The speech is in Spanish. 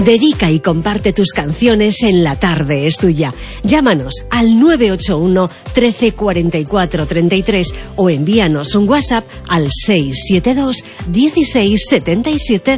Dedica y comparte tus canciones en La Tarde es Tuya. Llámanos al 981 13 44 33 o envíanos un WhatsApp al 672 16 77